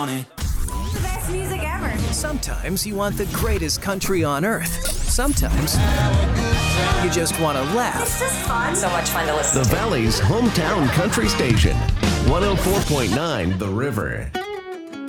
on it. The best music ever. Sometimes you want the greatest country on earth. Sometimes you just want to laugh. It's just fun. So much fun to listen The to. Valley's hometown country station, 104.9 The River.